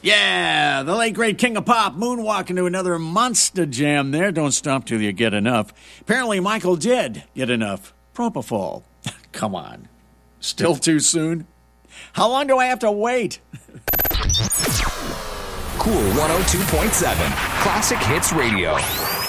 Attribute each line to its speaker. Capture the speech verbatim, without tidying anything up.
Speaker 1: Yeah, the late great king of pop moonwalking to another monster jam there. Don't stop till you get enough. Apparently Michael did get enough. Propofol. Come on. Still too soon? How long do I have to wait?
Speaker 2: Cool one oh two point seven. Classic Hits Radio.